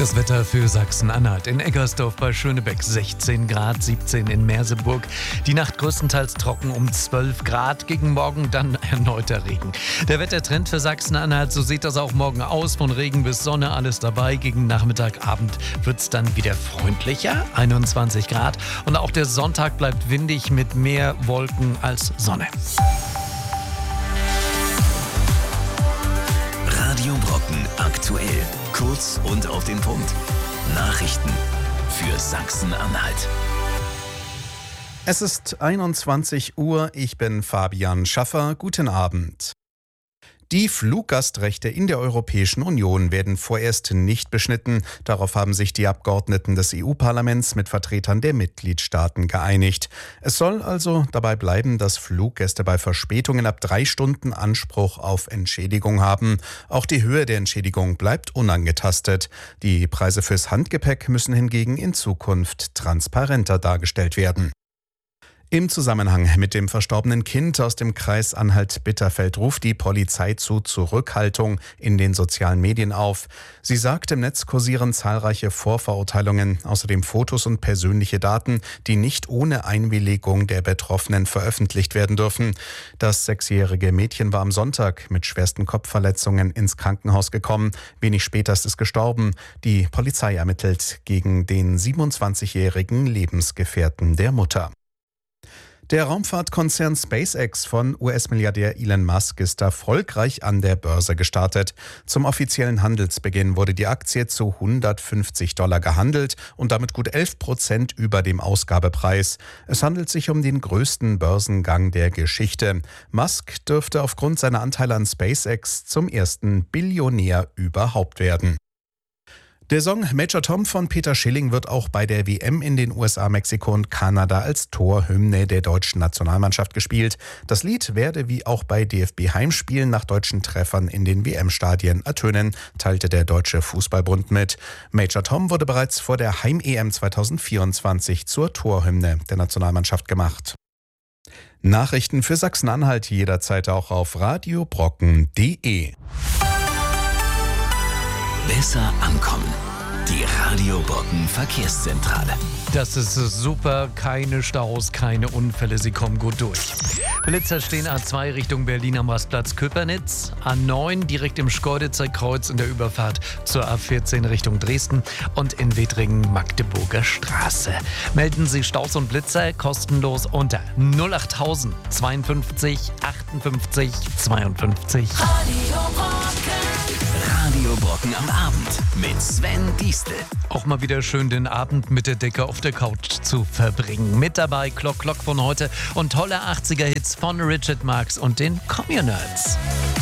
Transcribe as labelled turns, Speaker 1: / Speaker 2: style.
Speaker 1: Das Wetter für Sachsen-Anhalt. In Eggersdorf bei Schönebeck 16 Grad, 17 in Merseburg. Die Nacht größtenteils trocken um 12 Grad. Gegen Morgen dann erneuter Regen. Der Wettertrend für Sachsen-Anhalt, so sieht das auch morgen aus. Von Regen bis Sonne alles dabei. Gegen Nachmittag, Abend wird es dann wieder freundlicher, 21 Grad. Und auch der Sonntag bleibt windig mit mehr Wolken als Sonne.
Speaker 2: Radio Brocken aktuell. Kurz und auf den Punkt. Nachrichten für Sachsen-Anhalt.
Speaker 3: Es ist 21 Uhr. Ich bin Fabian Schaffer. Guten Abend. Die Fluggastrechte in der Europäischen Union werden vorerst nicht beschnitten. Darauf haben sich die Abgeordneten des EU-Parlaments mit Vertretern der Mitgliedstaaten geeinigt. Es soll also dabei bleiben, dass Fluggäste bei Verspätungen ab 3 Stunden Anspruch auf Entschädigung haben. Auch die Höhe der Entschädigung bleibt unangetastet. Die Preise fürs Handgepäck müssen hingegen in Zukunft transparenter dargestellt werden. Im Zusammenhang mit dem verstorbenen Kind aus dem Kreis Anhalt-Bitterfeld ruft die Polizei zu Zurückhaltung in den sozialen Medien auf. Sie sagt, im Netz kursieren zahlreiche Vorverurteilungen, außerdem Fotos und persönliche Daten, die nicht ohne Einwilligung der Betroffenen veröffentlicht werden dürfen. Das 6-jährige Mädchen war am Sonntag mit schwersten Kopfverletzungen ins Krankenhaus gekommen. Wenig später ist es gestorben. Die Polizei ermittelt gegen den 27-jährigen Lebensgefährten der Mutter. Der Raumfahrtkonzern SpaceX von US-Milliardär Elon Musk ist erfolgreich an der Börse gestartet. Zum offiziellen Handelsbeginn wurde die Aktie zu $150 gehandelt und damit gut 11% über dem Ausgabepreis. Es handelt sich um den größten Börsengang der Geschichte. Musk dürfte aufgrund seiner Anteile an SpaceX zum ersten Billionär überhaupt werden. Der Song Major Tom von Peter Schilling wird auch bei der WM in den USA, Mexiko und Kanada als Torhymne der deutschen Nationalmannschaft gespielt. Das Lied werde wie auch bei DFB-Heimspielen nach deutschen Treffern in den WM-Stadien ertönen, teilte der Deutsche Fußballbund mit. Major Tom wurde bereits vor der Heim-EM 2024 zur Torhymne der Nationalmannschaft gemacht. Nachrichten für Sachsen-Anhalt jederzeit auch auf radiobrocken.de.
Speaker 2: Besser ankommen. Die Radio Brocken Verkehrszentrale.
Speaker 1: Das ist super, keine Staus, keine Unfälle, sie kommen gut durch. Blitzer stehen A2 Richtung Berlin am Rastplatz Köpernitz, A9 direkt im Schkeuditzer Kreuz in der Überfahrt zur A14 Richtung Dresden und in Wettringen Magdeburger Straße. Melden Sie Staus und Blitzer kostenlos unter 08000 52 58 52.
Speaker 2: Radio Brocken am Abend mit Sven Diestel.
Speaker 1: Auch mal wieder schön den Abend mit der Decke auf der Couch zu verbringen. Mit dabei Clock von heute und tolle 80er-Hits von Richard Marx und den Communards.